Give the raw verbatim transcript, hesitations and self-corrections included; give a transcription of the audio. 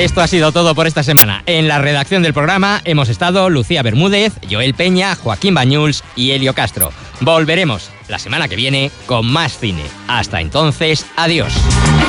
Esto ha sido todo por esta semana. En la redacción del programa hemos estado Lucía Bermúdez, Joel Peña, Joaquín Bañuls y Elio Castro. Volveremos la semana que viene con más cine. Hasta entonces, adiós.